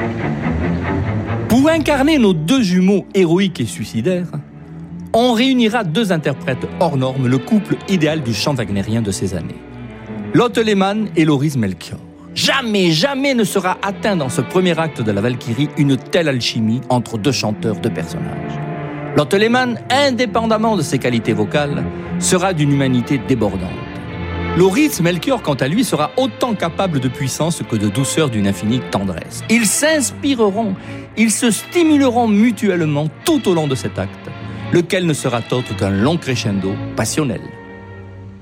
Pour incarner nos deux jumeaux héroïques et suicidaires, on réunira deux interprètes hors normes, le couple idéal du chant wagnérien de ces années. Lotte Lehmann et Loris Melchior. Jamais ne sera atteint dans ce premier acte de la Valkyrie une telle alchimie entre deux chanteurs, deux personnages. Lotte Lehmann, indépendamment de ses qualités vocales, sera d'une humanité débordante. Loris Melchior, quant à lui, sera autant capable de puissance que de douceur d'une infinie tendresse. Ils s'inspireront, ils se stimuleront mutuellement tout au long de cet acte, lequel ne sera autre qu'un long crescendo passionnel.